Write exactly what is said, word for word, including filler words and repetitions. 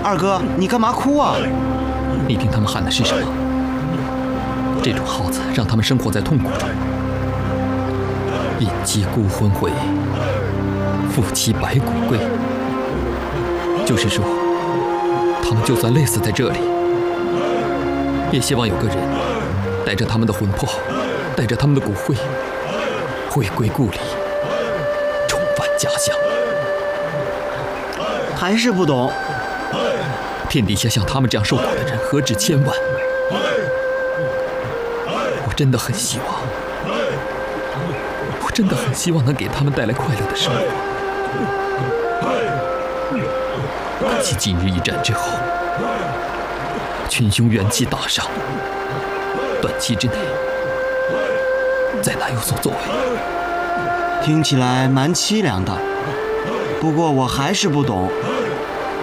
二哥，你干嘛哭啊？ 你听他们喊的是什么？这种耗子让他们生活在痛苦中。引鸡孤魂回，负妻白骨归。就是说，他们就算累死在这里，也希望有个人带着他们的魂魄，带着他们的骨灰，回归故里，重返家乡。 还是不懂。 天底下像他们这样受苦的人何止千万，我真的很希望，我真的很希望能给他们带来快乐的生活。可惜今日一战之后，群雄元气大伤，短期之内再难有所作为。 听起来蛮凄凉的，不过我还是不懂。